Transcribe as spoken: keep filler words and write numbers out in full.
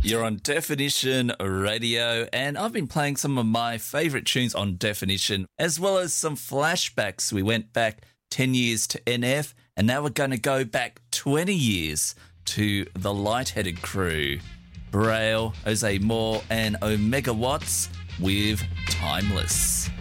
You're on Definition Radio, and I've been playing some of my favourite tunes on Definition, as well as some flashbacks. We went back ten years to N F, and now we're going to go back twenty years to the Lightheaded Crew. Braille, Jose Moore, and Omega Watts with Timeless.